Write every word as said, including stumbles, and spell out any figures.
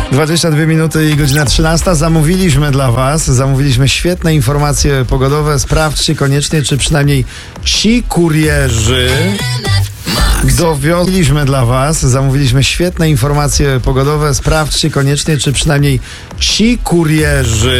dwadzieścia dwie minuty i godzina trzynasta. Zamówiliśmy dla was, zamówiliśmy świetne informacje pogodowe. Sprawdźcie koniecznie, czy przynajmniej ci kurierzy dowiozliśmy dla was, zamówiliśmy świetne informacje pogodowe. Sprawdźcie koniecznie, czy przynajmniej ci kurierzy